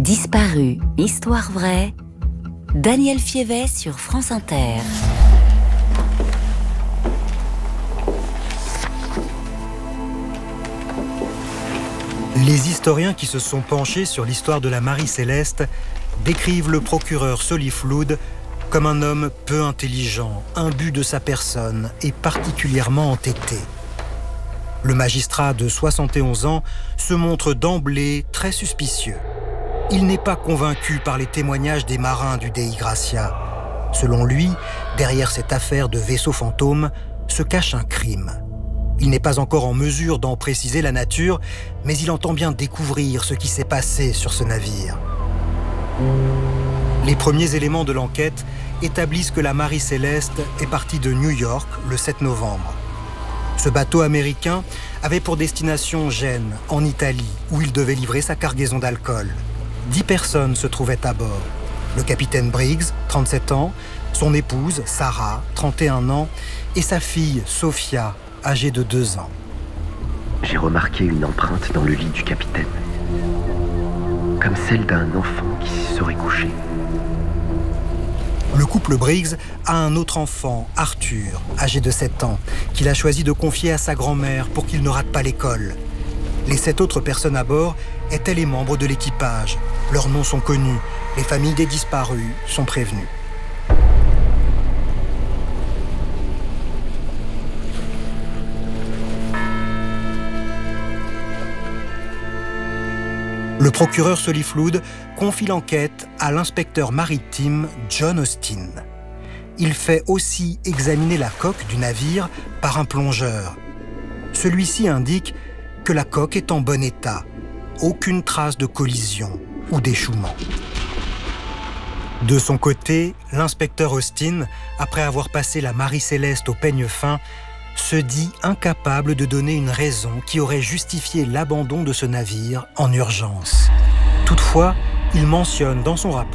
Disparu, histoire vraie. Daniel Fievet sur France Inter. Les historiens qui se sont penchés sur l'histoire de la Marie Céleste décrivent le procureur Soliflude comme un homme peu intelligent, imbu de sa personne et particulièrement entêté. Le magistrat de 71 ans se montre d'emblée très suspicieux. Il n'est pas convaincu par les témoignages des marins du Dei Gracia. Selon lui, derrière cette affaire de vaisseau fantôme se cache un crime. Il n'est pas encore en mesure d'en préciser la nature, mais il entend bien découvrir ce qui s'est passé sur ce navire. Les premiers éléments de l'enquête établissent que la Marie Céleste est partie de New York le 7 novembre. Ce bateau américain avait pour destination Gênes, en Italie, où il devait livrer sa cargaison d'alcool. 10 personnes se trouvaient à bord. Le capitaine Briggs, 37 ans, son épouse, Sarah, 31 ans, et sa fille, Sophia, âgée de 2 ans. J'ai remarqué une empreinte dans le lit du capitaine, comme celle d'un enfant qui s'y serait couché. Le couple Briggs a un autre enfant, Arthur, âgé de 7 ans, qu'il a choisi de confier à sa grand-mère pour qu'il ne rate pas l'école. Les 7 autres personnes à bord étaient les membres de l'équipage. Leurs noms sont connus. Les familles des disparus sont prévenues. Le procureur Soliflude confie l'enquête à l'inspecteur maritime John Austin. Il fait aussi examiner la coque du navire par un plongeur. Celui-ci indique que la coque est en bon état. Aucune trace de collision ou d'échouement. De son côté, l'inspecteur Austin, après avoir passé la Marie Céleste au peigne fin, se dit incapable de donner une raison qui aurait justifié l'abandon de ce navire en urgence. Toutefois, il mentionne dans son rapport